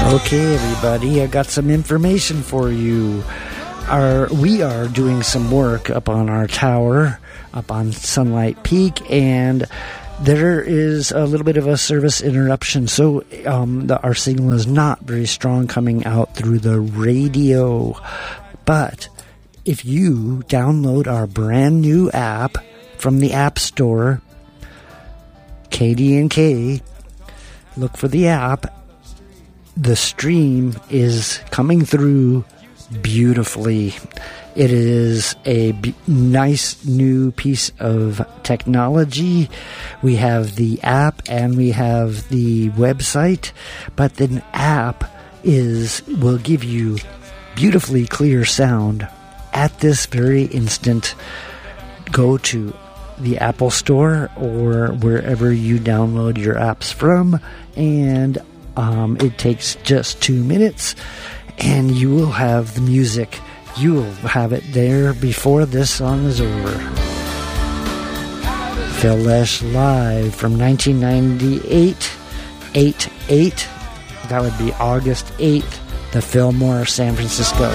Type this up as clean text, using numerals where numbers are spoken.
Okay, everybody, I got some information for you. We are doing some work up on our tower, up on Sunlight Peak, and there is a little bit of a service interruption, so our signal is not very strong coming out through the radio. But if you download our brand new app from the App Store, KD&K, look for the app. The stream is coming through beautifully. It is a nice new piece of technology. We have the app and we have the website, but the app will give you beautifully clear sound at this very instant. Go to the Apple Store or wherever you download your apps from, and it takes just 2 minutes, and you will have the music. You will have it there before this song is over. Phil Lesh live from 1998, 8/8. That would be August 8th, the Fillmore, San Francisco.